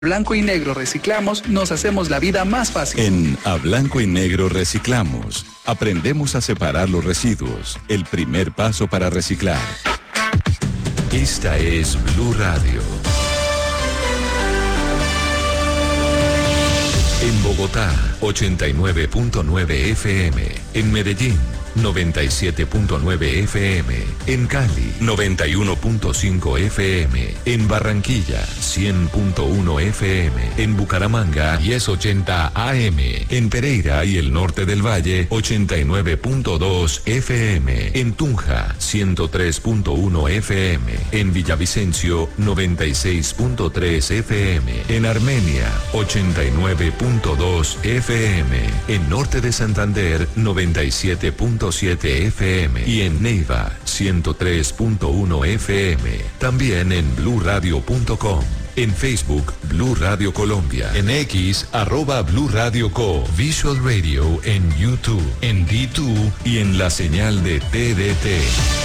Blanco y Negro Reciclamos, nos hacemos la vida más fácil. En A Blanco y Negro Reciclamos, aprendemos a separar los residuos, el primer paso para reciclar. Esta es Blue Radio. En Bogotá, 89.9 FM. En Medellín, 97.9 FM. En Cali, 91.5 FM. En Barranquilla, 100.1 FM. En Bucaramanga, 1080 AM. En Pereira y el norte del Valle, 89.2 FM. En Tunja, 103.1 FM. En Villavicencio, 96.3 FM. En Armenia, 89.2 FM. En norte de Santander, 97.7 FM y en Neiva 103.1 FM. También en bluradio.com. En Facebook, Blue Radio Colombia. En X, @Blue Radio Co. Visual Radio en YouTube, en D2 y en la señal de TDT.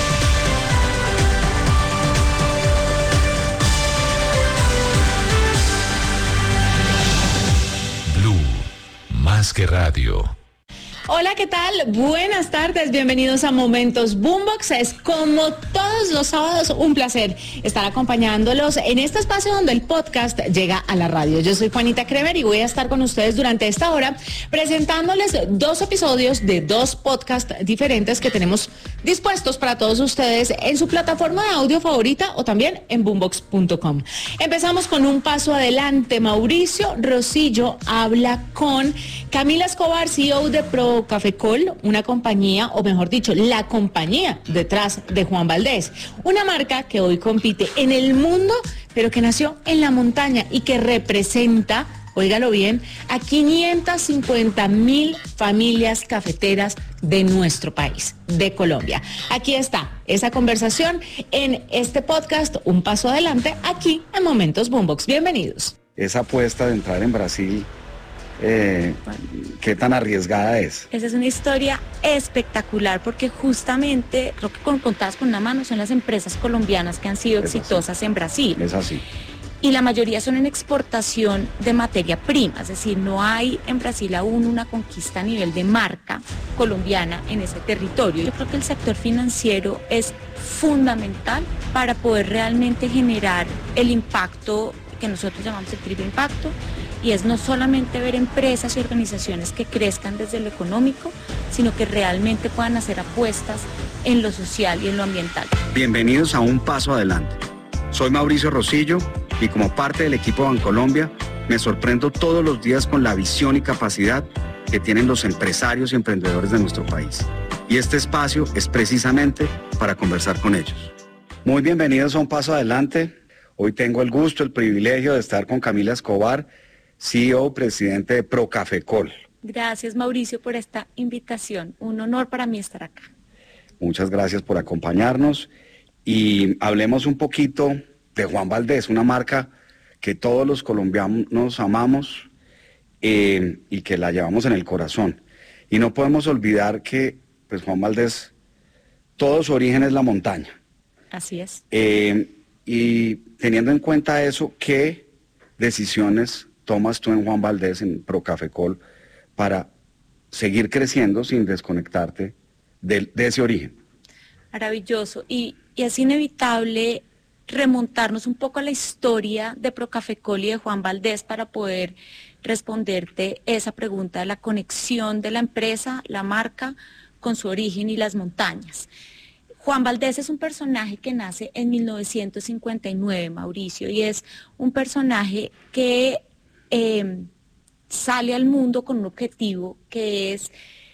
Blue, más que radio. Hola, ¿qué tal? Buenas tardes, bienvenidos a Momentos Boombox. Es como todos los sábados un placer estar acompañándolos en este espacio donde el podcast llega a la radio. Yo soy Juanita Kremer y voy a estar con ustedes durante esta hora presentándoles 2 episodios de 2 podcasts diferentes que tenemos dispuestos para todos ustedes en su plataforma de audio favorita o también en boombox.com. Empezamos con un paso adelante. Mauricio Rosillo habla con Camila Escobar, CEO de Procafecol, una compañía, o mejor dicho, la compañía detrás de Juan Valdez, una marca que hoy compite en el mundo, pero que nació en la montaña y que representa, óigalo bien, a 550,000 familias cafeteras de nuestro país, de Colombia. Aquí está esa conversación en este podcast, Un Paso Adelante, aquí en Momentos Boombox. Bienvenidos. Esa apuesta de entrar en Brasil, ¿qué tan arriesgada es? Esa es una historia espectacular porque justamente lo que contabas con una mano son las empresas colombianas que han sido exitosas en Brasil. Es así. Y la mayoría son en exportación de materia prima, es decir, no hay en Brasil aún una conquista a nivel de marca colombiana en ese territorio. Yo creo que el sector financiero es fundamental para poder realmente generar el impacto que nosotros llamamos el triple impacto, y es no solamente ver empresas y organizaciones que crezcan desde lo económico, sino que realmente puedan hacer apuestas en lo social y en lo ambiental. Bienvenidos a Un Paso Adelante. Soy Mauricio Rosillo y como parte del equipo Bancolombia me sorprendo todos los días con la visión y capacidad que tienen los empresarios y emprendedores de nuestro país. Y este espacio es precisamente para conversar con ellos. Muy bienvenidos a Un Paso Adelante. Hoy tengo el gusto, el privilegio de estar con Camila Escobar, CEO, presidente de Procafecol. Gracias, Mauricio, por esta invitación. Un honor para mí estar acá. Muchas gracias por acompañarnos y hablemos un poquito de Juan Valdez, una marca que todos los colombianos amamos y que la llevamos en el corazón. Y no podemos olvidar que pues, Juan Valdez, todo su origen es la montaña. Así es. Y teniendo en cuenta eso, ¿qué decisiones tomas tú en Juan Valdez, en Procafecol, para seguir creciendo sin desconectarte de ese origen? Maravilloso. Y es inevitable remontarnos un poco a la historia de Procafecol y de Juan Valdez para poder responderte esa pregunta de la conexión de la empresa, la marca, con su origen y las montañas. Juan Valdez es un personaje que nace en 1959, Mauricio, y es un personaje que sale al mundo con un objetivo que es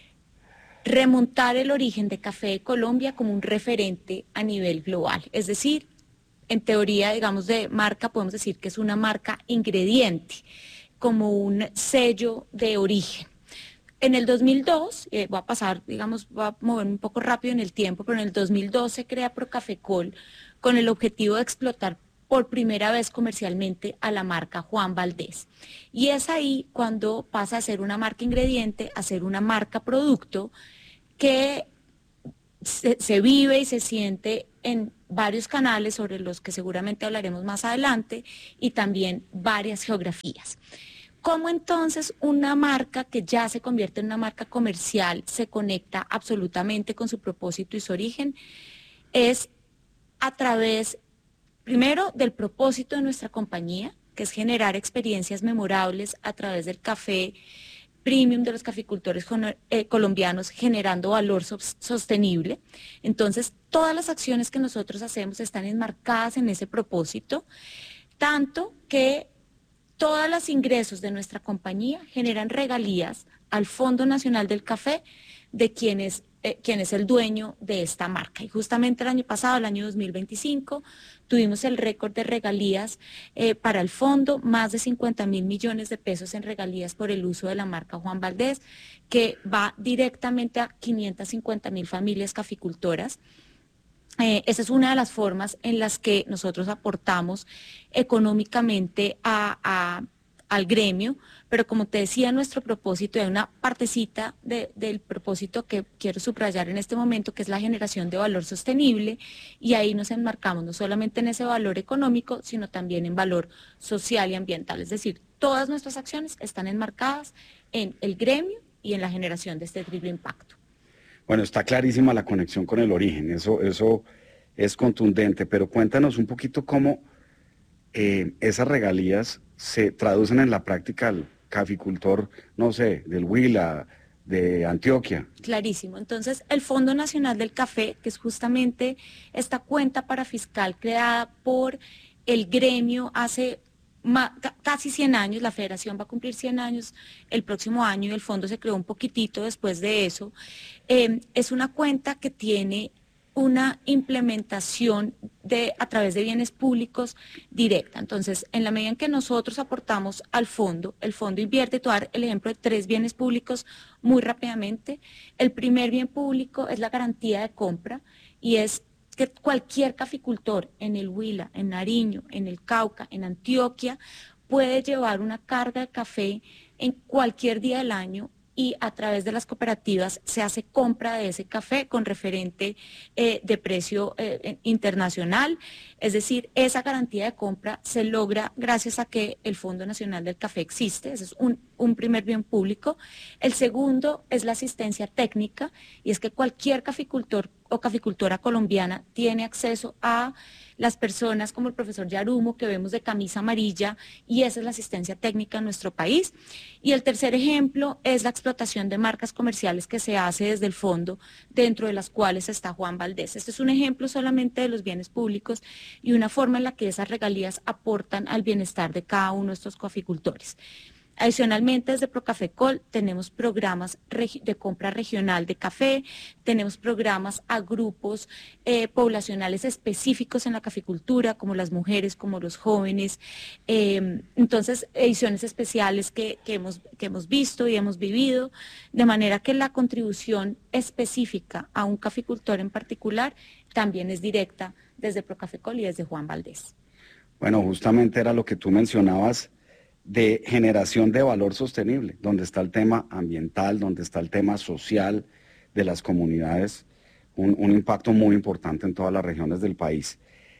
remontar el origen de Café de Colombia como un referente a nivel global. Es decir, en teoría, digamos, de marca, podemos decir que es una marca ingrediente, como un sello de origen. En el 2002, voy a pasar, digamos, voy a moverme un poco rápido en el tiempo, pero en el 2002 se crea Procafecol con el objetivo de explotar por primera vez comercialmente a la marca Juan Valdez. Y es ahí cuando pasa a ser una marca ingrediente a ser una marca producto que se vive y se siente en varios canales sobre los que seguramente hablaremos más adelante y también varias geografías. ¿Cómo entonces una marca que ya se convierte en una marca comercial se conecta absolutamente con su propósito y su origen? Es a través, primero, del propósito de nuestra compañía, que es generar experiencias memorables a través del café premium de los caficultores colombianos, generando valor sostenible. Entonces, todas las acciones que nosotros hacemos están enmarcadas en ese propósito, tanto que todos los ingresos de nuestra compañía generan regalías al Fondo Nacional del Café, de quien es el dueño de esta marca. Y justamente el año pasado, el año 2025, tuvimos el récord de regalías para el fondo, más de 50.000 millones de pesos en regalías por el uso de la marca Juan Valdez, que va directamente a 550.000 familias caficultoras. Esa es una de las formas en las que nosotros aportamos económicamente al gremio, pero como te decía, nuestro propósito, hay una partecita del propósito que quiero subrayar en este momento, que es la generación de valor sostenible, y ahí nos enmarcamos no solamente en ese valor económico, sino también en valor social y ambiental. Es decir, todas nuestras acciones están enmarcadas en el gremio y en la generación de este triple impacto. Bueno, está clarísima la conexión con el origen, eso es contundente, pero cuéntanos un poquito cómo esas regalías se traducen en la práctica al caficultor, no sé, del Huila, de Antioquia. Clarísimo. Entonces, el Fondo Nacional del Café, que es justamente esta cuenta parafiscal creada por el gremio hace casi 100 años, la federación va a cumplir 100 años el próximo año y el fondo se creó un poquitito después de eso, es una cuenta que tiene una implementación a través de bienes públicos directa. Entonces, en la medida en que nosotros aportamos al fondo, el fondo invierte, te voy a dar el ejemplo de 3 bienes públicos muy rápidamente. El primer bien público es la garantía de compra y es que cualquier caficultor en el Huila, en Nariño, en el Cauca, en Antioquia, puede llevar una carga de café en cualquier día del año y a través de las cooperativas se hace compra de ese café con referente de precio internacional. Es decir, esa garantía de compra se logra gracias a que el Fondo Nacional del Café existe. Ese es un primer bien público. El segundo es la asistencia técnica, y es que cualquier caficultor o caficultora colombiana tiene acceso a las personas como el profesor Yarumo, que vemos de camisa amarilla, y esa es la asistencia técnica en nuestro país. Y el tercer ejemplo es la explotación de marcas comerciales que se hace desde el fondo, dentro de las cuales está Juan Valdez. Este es un ejemplo solamente de los bienes públicos y una forma en la que esas regalías aportan al bienestar de cada uno de estos caficultores. Adicionalmente, desde Procafecol tenemos programas de compra regional de café, tenemos programas a grupos poblacionales específicos en la caficultura, como las mujeres, como los jóvenes. Entonces, ediciones especiales que hemos visto y hemos vivido, de manera que la contribución específica a un caficultor en particular también es directa desde Procafecol y desde Juan Valdez. Bueno, justamente era lo que tú mencionabas, de generación de valor sostenible, donde está el tema ambiental, donde está el tema social de las comunidades, un impacto muy importante en todas las regiones del país.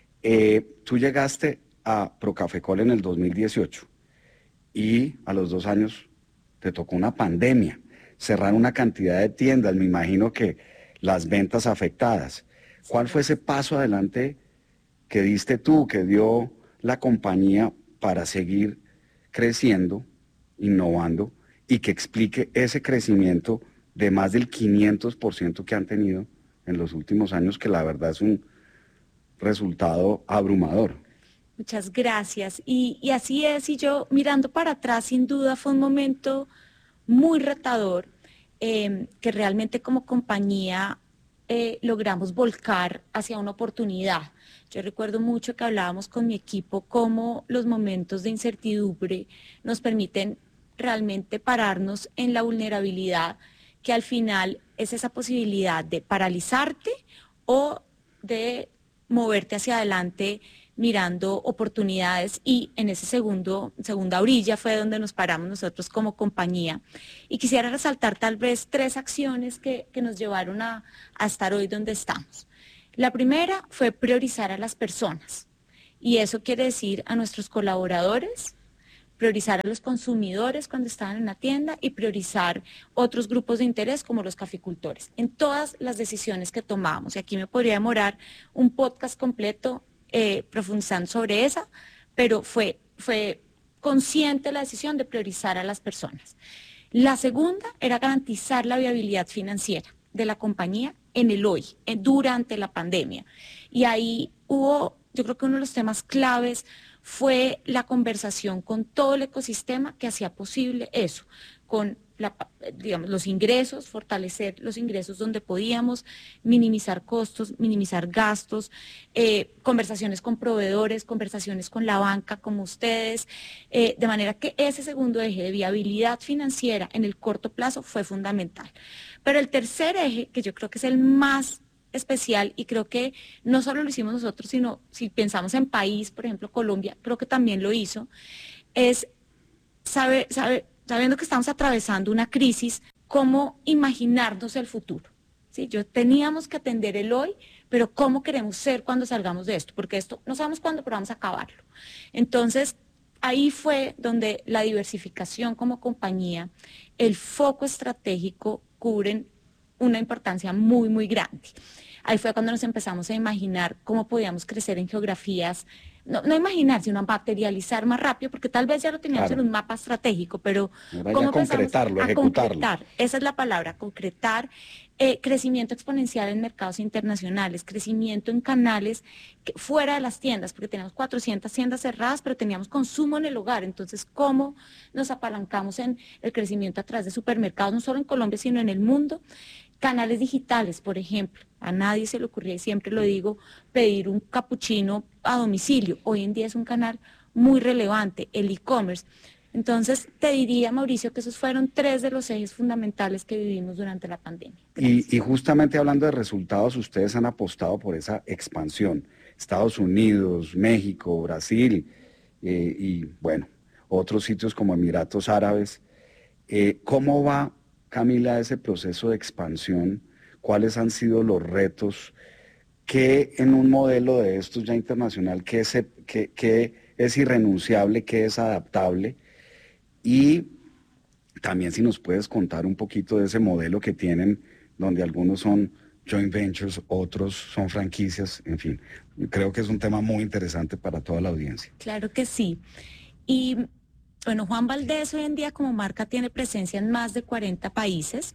Tú llegaste a Procafecol en el 2018 y a los 2 años te tocó una pandemia, cerrar una cantidad de tiendas, me imagino que las ventas afectadas. ¿Cuál fue ese paso adelante que diste tú, que dio la compañía para seguir creciendo, innovando, y que explique ese crecimiento de más del 500% que han tenido en los últimos años, que la verdad es un resultado abrumador? Muchas gracias. Y así es, y yo mirando para atrás, sin duda fue un momento muy retador, que realmente como compañía logramos volcar hacia una oportunidad. Yo recuerdo mucho que hablábamos con mi equipo cómo los momentos de incertidumbre nos permiten realmente pararnos en la vulnerabilidad, que al final es esa posibilidad de paralizarte o de moverte hacia adelante mirando oportunidades, y en ese segunda orilla fue donde nos paramos nosotros como compañía. Y quisiera resaltar tal vez 3 acciones que nos llevaron a estar hoy donde estamos. La primera fue priorizar a las personas, y eso quiere decir a nuestros colaboradores, priorizar a los consumidores cuando estaban en la tienda y priorizar otros grupos de interés como los caficultores en todas las decisiones que tomamos. Y aquí me podría demorar un podcast completo profundizando sobre esa, pero fue consciente la decisión de priorizar a las personas. La segunda era garantizar la viabilidad financiera de la compañía en el hoy, durante la pandemia. Y ahí hubo, yo creo que uno de los temas claves fue la conversación con todo el ecosistema que hacía posible eso, con los ingresos, fortalecer los ingresos donde podíamos, minimizar costos, minimizar gastos, conversaciones con proveedores, conversaciones con la banca como ustedes, de manera que ese segundo eje de viabilidad financiera en el corto plazo fue fundamental. Pero el tercer eje, que yo creo que es el más especial, y creo que no solo lo hicimos nosotros, sino si pensamos en país, por ejemplo Colombia, creo que también lo hizo, es sabiendo que estamos atravesando una crisis, cómo imaginarnos el futuro. ¿Sí? Teníamos que atender el hoy, pero cómo queremos ser cuando salgamos de esto, porque esto no sabemos cuándo, pero vamos a acabarlo. Entonces, ahí fue donde la diversificación como compañía, el foco estratégico cubren una importancia muy, muy grande. Ahí fue cuando nos empezamos a imaginar cómo podíamos crecer en geografías, no imaginar, sino materializar más rápido, porque tal vez ya lo teníamos en un mapa estratégico, pero cómo concretarlo, ejecutarlo. Concretar, esa es la palabra, concretar, crecimiento exponencial en mercados internacionales, crecimiento en canales fuera de las tiendas, porque teníamos 400 tiendas cerradas, pero teníamos consumo en el hogar. Entonces, ¿cómo nos apalancamos en el crecimiento a través de supermercados, no solo en Colombia, sino en el mundo? Canales digitales, por ejemplo. A nadie se le ocurría, y siempre lo digo, pedir un capuchino a domicilio. Hoy en día es un canal muy relevante, el e-commerce. Entonces, te diría, Mauricio, que esos fueron 3 de los ejes fundamentales que vivimos durante la pandemia. Y justamente hablando de resultados, ustedes han apostado por esa expansión. Estados Unidos, México, Brasil y, bueno, otros sitios como Emiratos Árabes. ¿Cómo va, Camila, ese proceso de expansión? ¿Cuáles han sido los retos? ¿Qué en un modelo de estos ya internacional, qué es irrenunciable, qué es adaptable? Y también si nos puedes contar un poquito de ese modelo que tienen, donde algunos son joint ventures, otros son franquicias, en fin. Creo que es un tema muy interesante para toda la audiencia. Claro que sí. Y bueno, Juan Valdez hoy en día como marca tiene presencia en más de 40 países.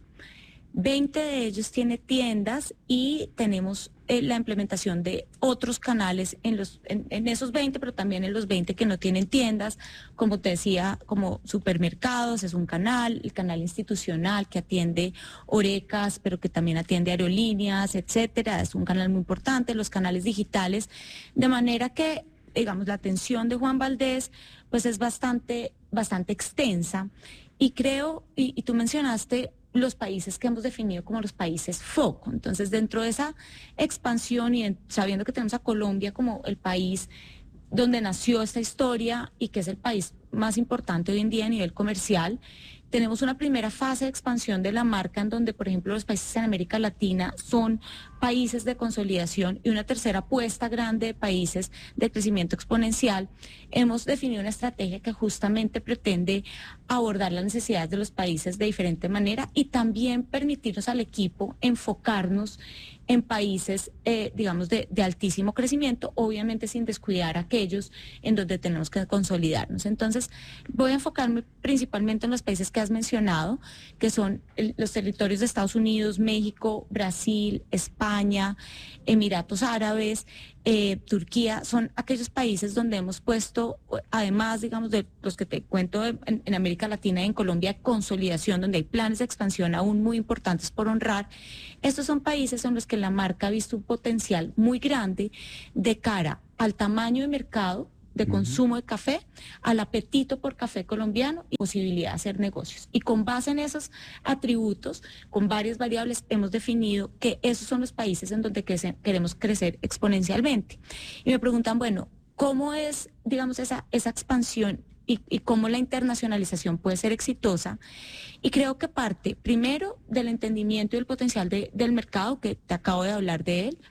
20 de ellos tiene tiendas y tenemos la implementación de otros canales en esos 20, pero también en los 20 que no tienen tiendas, como te decía, como supermercados, es un canal, el canal institucional que atiende Horecas, pero que también atiende aerolíneas, etcétera, es un canal muy importante, los canales digitales, de manera que, digamos, la atención de Juan Valdez, pues es bastante extensa, y creo, y tú mencionaste los países que hemos definido como los países foco. Entonces, dentro de esa expansión y sabiendo que tenemos a Colombia como el país donde nació esta historia y que es el país más importante hoy en día a nivel comercial, tenemos una primera fase de expansión de la marca en donde, por ejemplo, los países en América Latina son países de consolidación, y una tercera apuesta grande de países de crecimiento exponencial. Hemos definido una estrategia que justamente pretende abordar las necesidades de los países de diferente manera y también permitirnos al equipo enfocarnos en países, digamos, de altísimo crecimiento, obviamente sin descuidar aquellos en donde tenemos que consolidarnos. Entonces, voy a enfocarme principalmente en los países que has mencionado, que son los territorios de Estados Unidos, México, Brasil, España, Emiratos Árabes, Turquía. Son aquellos países donde hemos puesto, además, digamos, de los que te cuento en América Latina y en Colombia, consolidación, donde hay planes de expansión aún muy importantes por honrar. Estos son países en los que la marca ha visto un potencial muy grande de cara al tamaño de mercado de consumo de café, al apetito por café colombiano y posibilidad de hacer negocios. Y con base en esos atributos, con varias variables, hemos definido que esos son los países en donde queremos crecer exponencialmente. Y me preguntan, bueno, ¿cómo es, digamos, esa expansión y cómo la internacionalización puede ser exitosa? Y creo que parte, primero, del entendimiento y el potencial del mercado, que te acabo de hablar de él.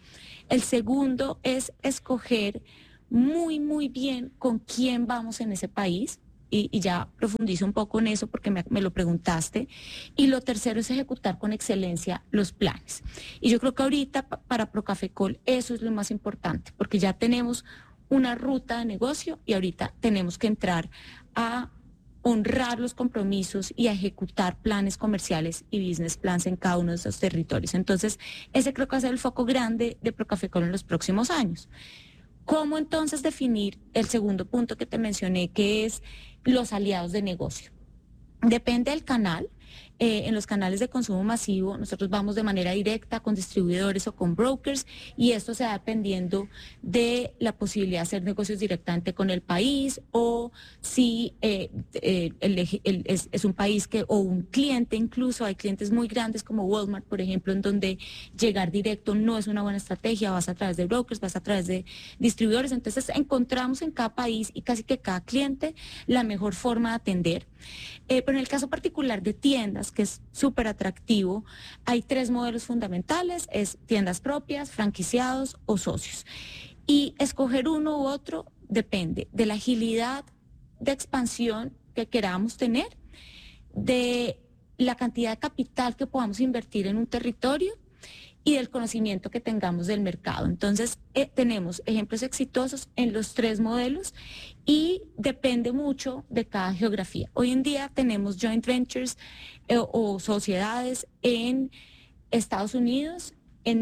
El segundo es escoger muy bien con quién vamos en ese país. Y ya profundizo un poco en eso porque me lo preguntaste. Y lo tercero es ejecutar con excelencia los planes. Y yo creo que ahorita para Procafecol eso es lo más importante, porque ya tenemos una ruta de negocio y ahorita tenemos que entrar a honrar los compromisos y a ejecutar planes comerciales y business plans en cada uno de esos territorios. Entonces, ese creo que va a ser el foco grande de Procafecol en los próximos años. ¿Cómo entonces definir el segundo punto que te mencioné, que es los aliados de negocio? Depende del canal. En los canales de consumo masivo nosotros vamos de manera directa con distribuidores o con brokers, y esto se va dependiendo de la posibilidad de hacer negocios directamente con el país, o si es un país o un cliente. Incluso hay clientes muy grandes como Walmart, por ejemplo, en donde llegar directo no es una buena estrategia, vas a través de brokers, vas a través de distribuidores. Entonces encontramos en cada país y casi que cada cliente la mejor forma de atender. Pero en el caso particular de tiendas, que es súper atractivo, hay 3 modelos fundamentales: es tiendas propias, franquiciados o socios. Y escoger uno u otro depende de la agilidad de expansión que queramos tener, de la cantidad de capital que podamos invertir en un territorio y del conocimiento que tengamos del mercado. Entonces, tenemos ejemplos exitosos en los 3 modelos y depende mucho de cada geografía. Hoy en día tenemos joint ventures o sociedades en Estados Unidos, en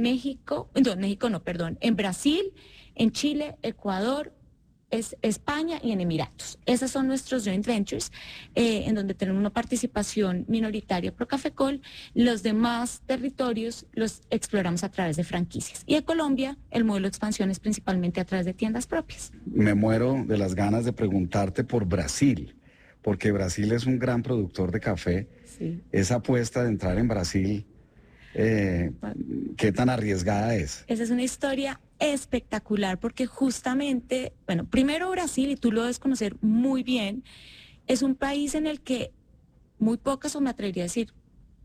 en Brasil, en Chile, Ecuador, España y en Emiratos. Esos son nuestros joint ventures, en donde tenemos una participación minoritaria Procafecol. Los demás territorios los exploramos a través de franquicias. Y en Colombia, el modelo de expansión es principalmente a través de tiendas propias. Me muero de las ganas de preguntarte por Brasil, porque Brasil es un gran productor de café. Sí. Esa apuesta de entrar en Brasil, ¿qué tan arriesgada es? Esa es una historia espectacular, porque justamente, bueno, primero Brasil, y tú lo debes conocer muy bien, es un país en el que muy pocas, o me atrevería a decir,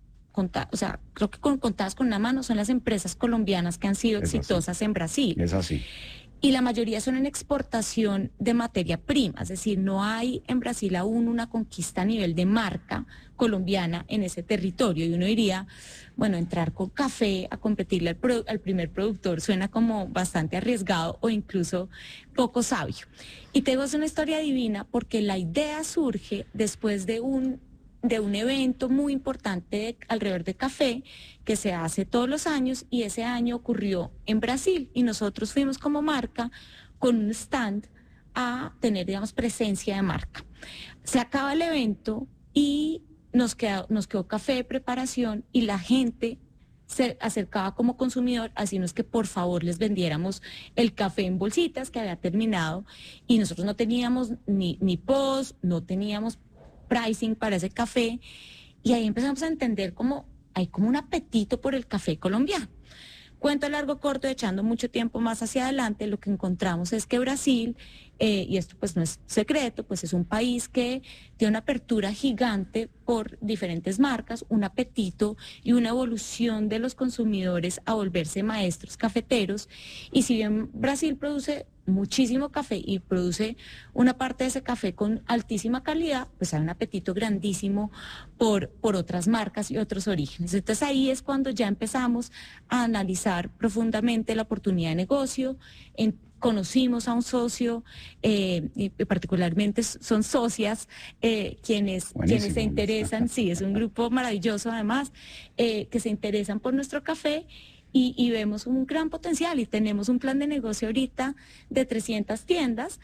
creo que contadas con una mano son las empresas colombianas que han sido exitosas en Brasil. Es así. Y la mayoría son en exportación de materia prima, es decir, no hay en Brasil aún una conquista a nivel de marca colombiana en ese territorio. Y uno diría, bueno, entrar con café a competirle al primer productor suena como bastante arriesgado o incluso poco sabio. Y te digo, es una historia divina porque la idea surge después de un evento muy importante alrededor de café que se hace todos los años, y ese año ocurrió en Brasil y nosotros fuimos como marca con un stand a tener, digamos, presencia de marca. Se acaba el evento y nos quedó café de preparación y la gente se acercaba como consumidor, así no es que por favor les vendiéramos el café en bolsitas que había terminado, y nosotros no teníamos ni post, no teníamos pricing para ese café, y ahí empezamos a entender hay como un apetito por el café colombiano. Cuento largo corto, echando mucho tiempo más hacia adelante, lo que encontramos es que Brasil, y esto pues no es secreto, pues es un país que tiene una apertura gigante por diferentes marcas, un apetito y una evolución de los consumidores a volverse maestros cafeteros. Y si bien Brasil produce muchísimo café y produce una parte de ese café con altísima calidad, pues hay un apetito grandísimo por otras marcas y otros orígenes. Entonces ahí es cuando ya empezamos a analizar profundamente la oportunidad de negocio. Conocimos a un socio, y particularmente son socias quienes se interesan. Sí, es un grupo maravilloso además, que se interesan por nuestro café. Y vemos un gran potencial y tenemos un plan de negocio ahorita de 300 tiendas.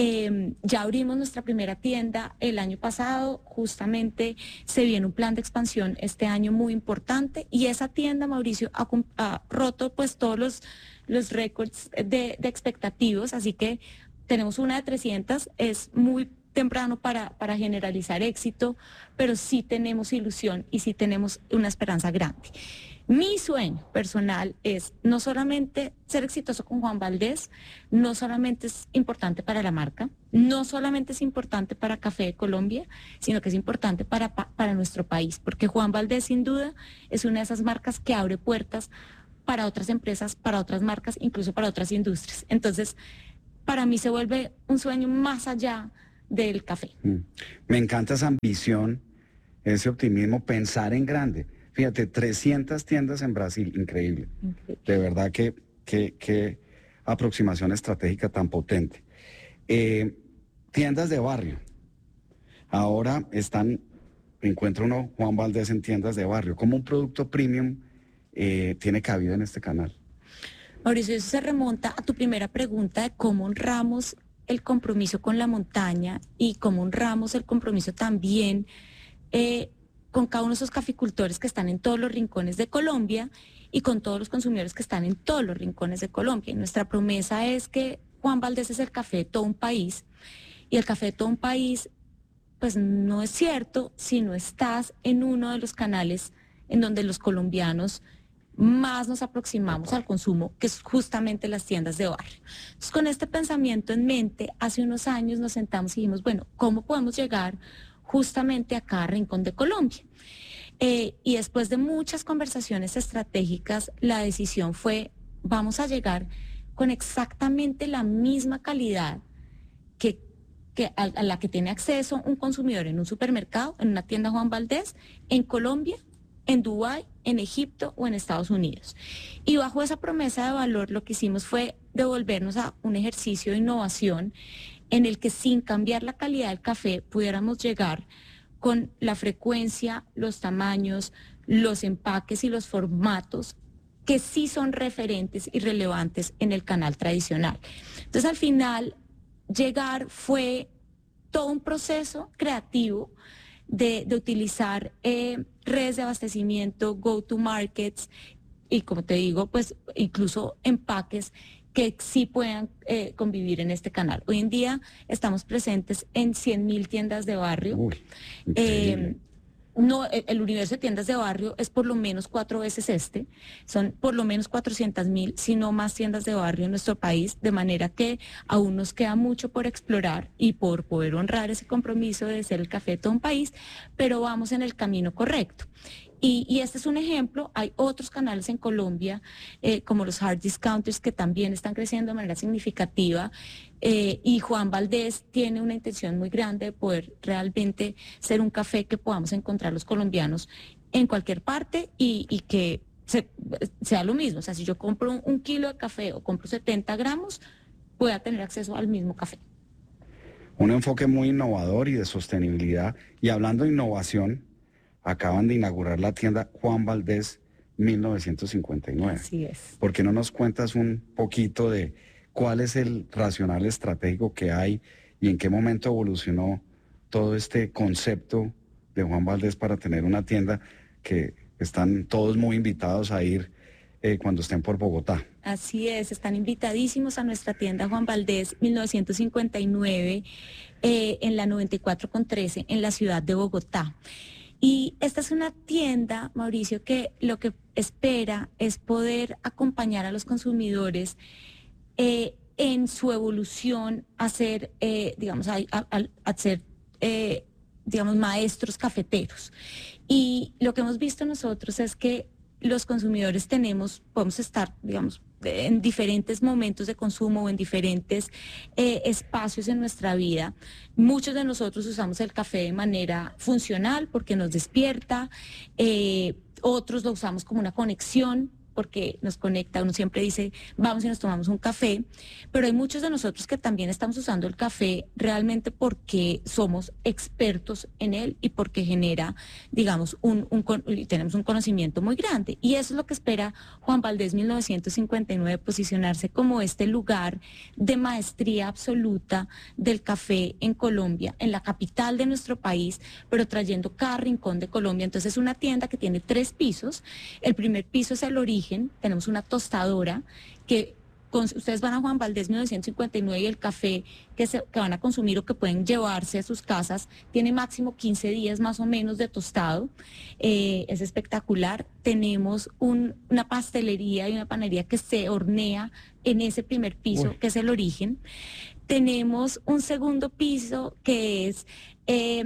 Ya abrimos nuestra primera tienda el año pasado, justamente se viene un plan de expansión este año muy importante, y esa tienda, Mauricio, ha roto pues todos los récords de expectativas, así que tenemos una de 300, es muy temprano para generalizar éxito, pero sí tenemos ilusión y sí tenemos una esperanza grande. Mi sueño personal es no solamente ser exitoso con Juan Valdez, no solamente es importante para la marca, no solamente es importante para Café de Colombia, sino que es importante para nuestro país, porque Juan Valdez sin duda es una de esas marcas que abre puertas para otras empresas, para otras marcas, incluso para otras industrias. Entonces, para mí se vuelve un sueño más allá del café. Me encanta esa ambición, ese optimismo, pensar en grande. Fíjate, 300 tiendas en Brasil, increíble. De verdad que aproximación estratégica tan potente. Tiendas de barrio. Ahora encuentra uno Juan Valdez en tiendas de barrio. ¿Cómo un producto premium tiene cabida en este canal? Mauricio, eso se remonta a tu primera pregunta de cómo honramos el compromiso con la montaña y cómo honramos el compromiso también con cada uno de esos caficultores que están en todos los rincones de Colombia y con todos los consumidores que están en todos los rincones de Colombia. Y nuestra promesa es que Juan Valdez es el café de todo un país, y el café de todo un país, pues no es cierto si no estás en uno de los canales en donde los colombianos más nos aproximamos al consumo, que es justamente las tiendas de barrio. Entonces, con este pensamiento en mente, hace unos años nos sentamos y dijimos, bueno, ¿cómo podemos llegar justamente a cada rincón de Colombia? Y después de muchas conversaciones estratégicas, la decisión fue, vamos a llegar con exactamente la misma calidad a la que tiene acceso un consumidor en un supermercado, en una tienda Juan Valdez, en Colombia, en Dubái, en Egipto o en Estados Unidos. Y bajo esa promesa de valor, lo que hicimos fue devolvernos a un ejercicio de innovación en el que, sin cambiar la calidad del café, pudiéramos llegar con la frecuencia, los tamaños, los empaques y los formatos que sí son referentes y relevantes en el canal tradicional. Entonces, al final, llegar fue todo un proceso creativo de utilizar redes de abastecimiento, go-to-markets y, como te digo, pues incluso empaques que sí puedan convivir en este canal. Hoy en día estamos presentes en 100.000 tiendas de barrio. No, el universo de tiendas de barrio es por lo menos 4 veces son por lo menos 400.000, si no más tiendas de barrio en nuestro país, de manera que aún nos queda mucho por explorar y por poder honrar ese compromiso de ser el café de todo un país, pero vamos en el camino correcto. Y este es un ejemplo. Hay otros canales en Colombia, como los hard discounters, que también están creciendo de manera significativa, y Juan Valdez tiene una intención muy grande de poder realmente ser un café que podamos encontrar los colombianos en cualquier parte y que sea lo mismo. O sea, si yo compro un kilo de café o compro 70 gramos, pueda tener acceso al mismo café. Un enfoque muy innovador y de sostenibilidad. Y hablando de innovación, acaban de inaugurar la tienda Juan Valdez 1959. Así es. ¿Por qué no nos cuentas un poquito de cuál es el racional estratégico que hay y en qué momento evolucionó todo este concepto de Juan Valdez para tener una tienda que están todos muy invitados a ir cuando estén por Bogotá? Así es, están invitadísimos a nuestra tienda Juan Valdez 1959 en la 94 con 13 en la ciudad de Bogotá. Y esta es una tienda, Mauricio, que lo que espera es poder acompañar a los consumidores en su evolución a ser, digamos, maestros cafeteros. Y lo que hemos visto nosotros es que los consumidores podemos estar, digamos, en diferentes momentos de consumo o en diferentes espacios en nuestra vida. Muchos de nosotros usamos el café de manera funcional porque nos despierta, otros lo usamos como una conexión porque nos conecta. Uno siempre dice, vamos y nos tomamos un café, pero hay muchos de nosotros que también estamos usando el café realmente porque somos expertos en él y porque genera, digamos, tenemos un conocimiento muy grande. Y eso es lo que espera Juan Valdez 1959, posicionarse como este lugar de maestría absoluta del café en Colombia, en la capital de nuestro país, pero trayendo cada rincón de Colombia. Entonces es una tienda que tiene 3 pisos. El primer piso es el origen. Tenemos una tostadora que ustedes van a Juan Valdez 1959 y el café que van a consumir o que pueden llevarse a sus casas tiene máximo 15 días más o menos de tostado. Es espectacular. Tenemos una pastelería y una panadería que se hornea en ese primer piso, que es el origen. Tenemos un segundo piso que es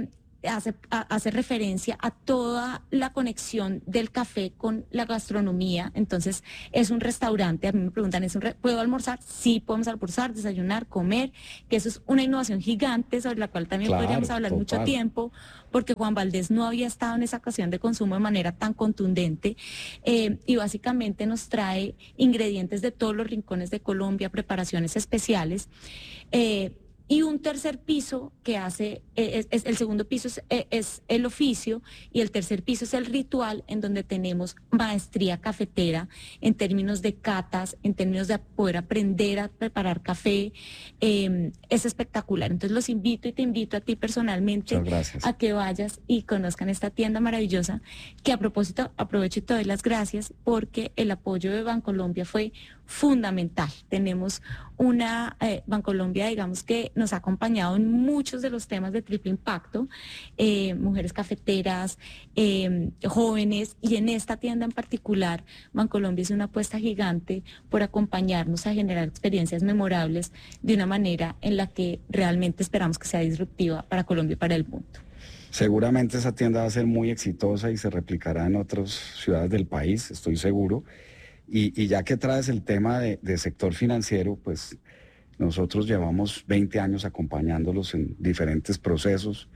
hace referencia a toda la conexión del café con la gastronomía. Entonces, es un restaurante. A mí me preguntan, ¿puedo almorzar? Sí, podemos almorzar, desayunar, comer, que eso es una innovación gigante sobre la cual también podríamos hablar mucho tiempo, porque Juan Valdez no había estado en esa ocasión de consumo de manera tan contundente, y básicamente nos trae ingredientes de todos los rincones de Colombia, preparaciones especiales. Y un tercer piso que hace, el segundo piso es el oficio, y el tercer piso es el ritual, en donde tenemos maestría cafetera en términos de catas, en términos de poder aprender a preparar café. Es espectacular. Entonces los invito y te invito a ti personalmente a que vayas y conozcan esta tienda maravillosa, que a propósito aprovecho y te doy las gracias porque el apoyo de Bancolombia fue fundamental. Tenemos una Bancolombia, digamos, que nos ha acompañado en muchos de los temas de triple impacto, mujeres cafeteras, jóvenes, y en esta tienda en particular, Bancolombia es una apuesta gigante por acompañarnos a generar experiencias memorables de una manera en la que realmente esperamos que sea disruptiva para Colombia y para el mundo. Seguramente esa tienda va a ser muy exitosa y se replicará en otras ciudades del país, estoy seguro. Y ya que traes el tema de sector financiero, pues nosotros llevamos 20 años acompañándolos en diferentes procesos,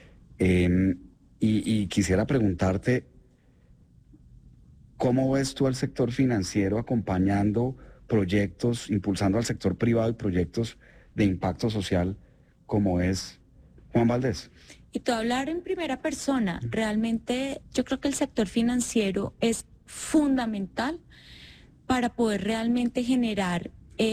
y quisiera preguntarte, ¿cómo ves tú al sector financiero acompañando proyectos, impulsando al sector privado y proyectos de impacto social como es Juan Valdez? Y tú hablar en primera persona, realmente yo creo que el sector financiero es fundamental para poder realmente generar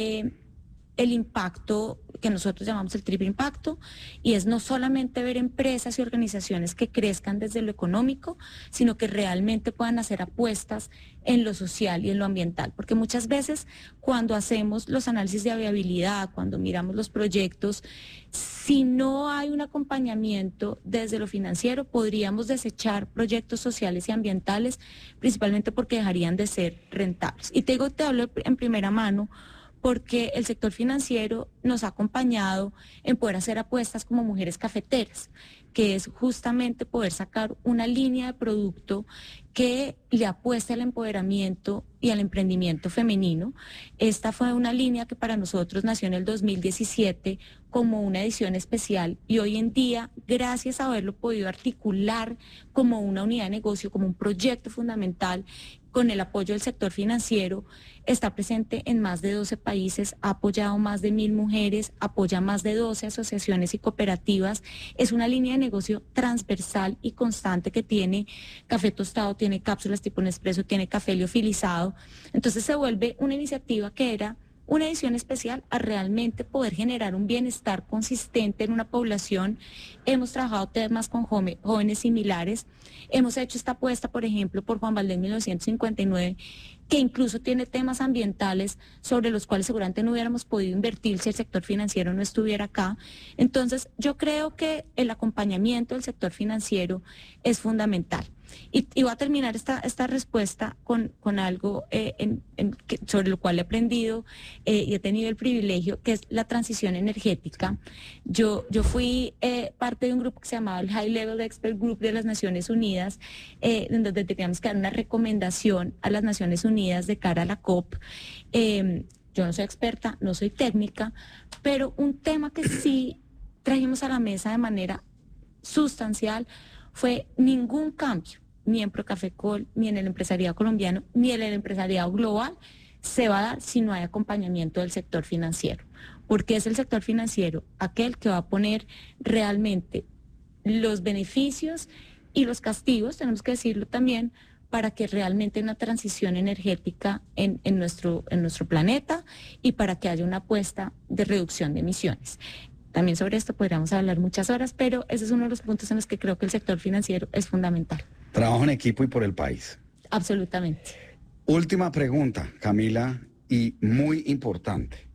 el impacto que nosotros llamamos el triple impacto, y es no solamente ver empresas y organizaciones que crezcan desde lo económico, sino que realmente puedan hacer apuestas en lo social y en lo ambiental, porque muchas veces cuando hacemos los análisis de viabilidad, cuando miramos los proyectos, si no hay un acompañamiento desde lo financiero, podríamos desechar proyectos sociales y ambientales, principalmente porque dejarían de ser rentables. Y te hablo en primera mano, porque el sector financiero nos ha acompañado en poder hacer apuestas como Mujeres Cafeteras, que es justamente poder sacar una línea de producto que le apueste al empoderamiento y al emprendimiento femenino. Esta fue una línea que para nosotros nació en el 2017 como una edición especial, y hoy en día, gracias a haberlo podido articular como una unidad de negocio, como un proyecto fundamental, con el apoyo del sector financiero, está presente en más de 12 países, ha apoyado más de 1.000 mujeres, apoya más de 12 asociaciones y cooperativas. Es una línea de negocio transversal y constante que tiene café tostado, tiene cápsulas tipo Nespresso, tiene café liofilizado. Entonces se vuelve una iniciativa que era una edición especial a realmente poder generar un bienestar consistente en una población. Hemos trabajado temas con jóvenes similares. Hemos hecho esta apuesta, por ejemplo, por Juan Valdez 1959, que incluso tiene temas ambientales sobre los cuales seguramente no hubiéramos podido invertir si el sector financiero no estuviera acá. Entonces, yo creo que el acompañamiento del sector financiero es fundamental. Y voy a terminar esta respuesta con algo sobre lo cual he aprendido y he tenido el privilegio, que es la transición energética. Yo fui parte de un grupo que se llamaba el High Level Expert Group de las Naciones Unidas, donde teníamos que dar una recomendación a las Naciones Unidas de cara a la COP. Yo no soy experta, no soy técnica, pero un tema que sí trajimos a la mesa de manera sustancial fue ningún cambio, ni en Procafecol, ni en el empresariado colombiano, ni en el empresariado global, se va a dar si no hay acompañamiento del sector financiero. Porque es el sector financiero aquel que va a poner realmente los beneficios y los castigos, tenemos que decirlo también, para que realmente haya una transición energética en nuestro planeta, y para que haya una apuesta de reducción de emisiones. También sobre esto podríamos hablar muchas horas, pero ese es uno de los puntos en los que creo que el sector financiero es fundamental. Trabajo en equipo y por el país. Absolutamente. Última pregunta, Camila, y muy importante.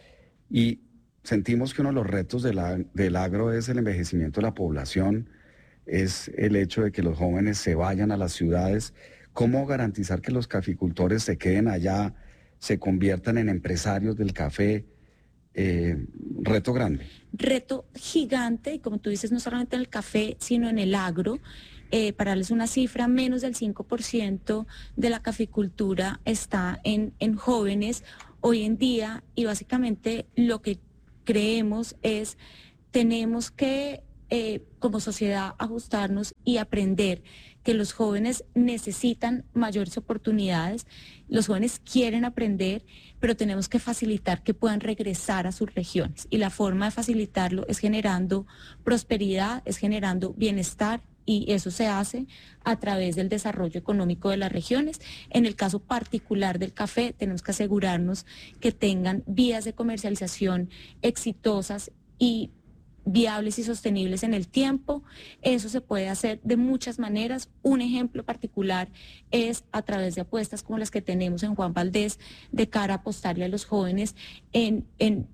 Y sentimos que uno de los retos del agro es el envejecimiento de la población, es el hecho de que los jóvenes se vayan a las ciudades. ¿Cómo garantizar que los caficultores se queden allá, se conviertan en empresarios del café? reto grande. Reto gigante, y como tú dices, no solamente en el café, sino en el agro. Para darles una cifra, menos del 5% de la caficultura está en jóvenes hoy en día, y básicamente lo que creemos es, tenemos que como sociedad ajustarnos y aprender que los jóvenes necesitan mayores oportunidades, los jóvenes quieren aprender, pero tenemos que facilitar que puedan regresar a sus regiones, y la forma de facilitarlo es generando prosperidad, es generando bienestar, y eso se hace a través del desarrollo económico de las regiones. En el caso particular del café, tenemos que asegurarnos que tengan vías de comercialización exitosas y viables y sostenibles en el tiempo. Eso se puede hacer de muchas maneras. Un ejemplo particular es a través de apuestas como las que tenemos en Juan Valdez, de cara a apostarle a los jóvenes en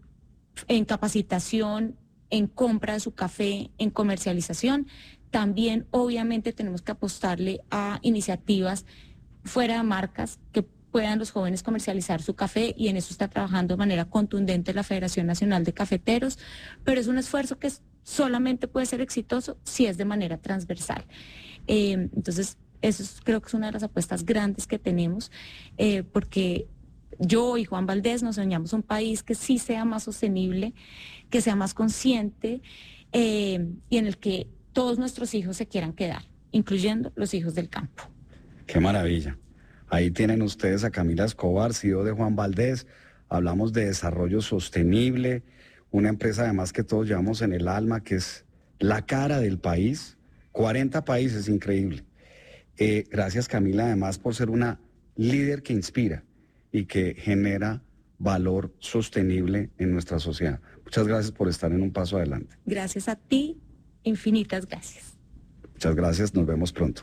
capacitación, en compra de su café, en comercialización. También, obviamente, tenemos que apostarle a iniciativas fuera de marcas que puedan los jóvenes comercializar su café, y en eso está trabajando de manera contundente la Federación Nacional de Cafeteros, pero es un esfuerzo que solamente puede ser exitoso si es de manera transversal. Entonces, creo que es una de las apuestas grandes que tenemos, porque yo y Juan Valdez nos soñamos un país que sí sea más sostenible, que sea más consciente, y en el que todos nuestros hijos se quieran quedar, incluyendo los hijos del campo. ¡Qué maravilla! Ahí tienen ustedes a Camila Escobar, CEO de Juan Valdez. Hablamos de desarrollo sostenible, una empresa además que todos llevamos en el alma, que es la cara del país. 40 países, increíble. Gracias, Camila, además por ser una líder que inspira y que genera valor sostenible en nuestra sociedad. Muchas gracias por estar en Un Paso Adelante. Gracias a ti, infinitas gracias. Muchas gracias, nos vemos pronto.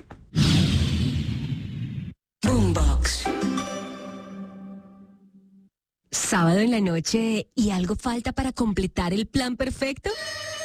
Boombox. Sábado en la noche y algo falta para completar el plan perfecto.